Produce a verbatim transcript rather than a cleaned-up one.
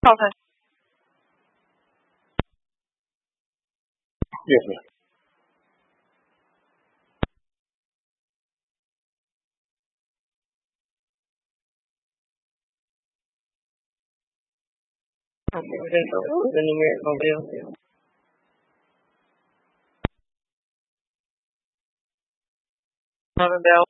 Okay. Yes, ma'am. Okay, we're gonna go with the numerical wheel. Mother Bell